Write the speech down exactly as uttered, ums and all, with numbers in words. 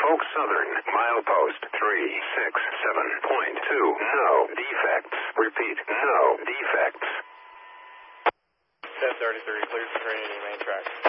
Norfolk Southern, milepost three six seven point two. No defects. Repeat, no defects. ten thirty-three, clear for training, main track.